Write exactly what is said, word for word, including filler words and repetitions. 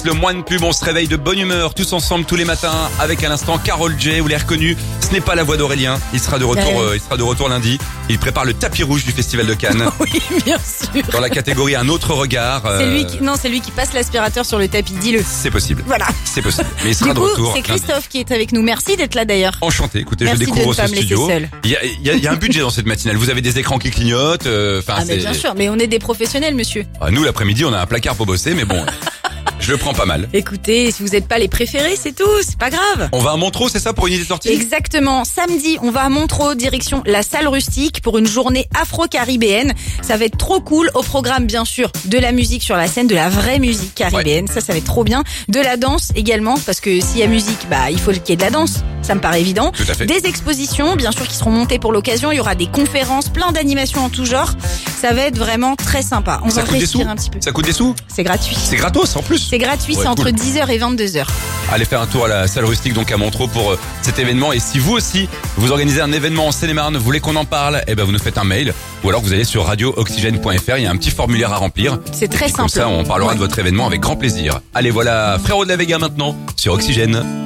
Le moins de pub, on se réveille de bonne humeur tous ensemble tous les matins avec à l'instant Carole J. Vous l'avez reconnu, ce n'est pas la voix d'Aurélien. Il sera de retour, Ouais. euh, il sera de retour lundi. Il prépare le tapis rouge du Festival de Cannes. Oui, bien sûr. Dans la catégorie Un autre regard. C'est euh, lui qui, non, c'est lui qui passe l'aspirateur sur le tapis, dis-le. C'est possible. Voilà. C'est possible. Mais il sera Du de coup, retour. c'est lundi. Christophe qui est avec nous. Merci d'être là d'ailleurs. Enchanté. Écoutez, Merci je de découvre ne pas ce me laisser studio. seule. Il y a, il y a- il y a un budget dans cette matinale. Vous avez des écrans qui clignotent. euh, Enfin, Ah mais c'est- bien sûr, mais on est des professionnels, monsieur. Ah, nous, l'après-midi, on a un placard pour bosser, mais bon, je le prends pas mal. Écoutez, si vous n'êtes pas les préférés, c'est tout, c'est pas grave. On va à Montreux, c'est ça, pour une idée de sortie? Exactement. Samedi, on va à Montreux, direction la salle rustique pour une journée afro-caribéenne. Ça va être trop cool. Au programme, bien sûr, de la musique sur la scène, de la vraie musique caribéenne. Ça, ça va être trop bien. De la danse également, parce que s'il y a musique, bah, il faut qu'il y ait de la danse. Ça me paraît évident. Tout à fait. Des expositions, bien sûr, qui seront montées pour l'occasion. Il y aura des conférences, plein d'animations en tout genre. Ça va être vraiment très sympa. On Ça va coûte des sous? respirer un petit peu. Ça coûte des sous? C'est gratuit. C'est gratos, en plus. C'est gratuit, Ouais, c'est entre cool. dix heures et vingt-deux heures. Allez faire un tour à la salle rustique donc à Montreux pour euh, cet événement. Et si vous aussi vous organisez un événement en Seine-et-Marne, vous voulez qu'on en parle, eh ben vous nous faites un mail ou alors vous allez sur radio oxygène point f r. Il y a un petit formulaire à remplir. C'est très Et comme simple. ça, on parlera Ouais. de votre événement avec grand plaisir. Allez, voilà Frérot de la Vega maintenant sur Oxygène.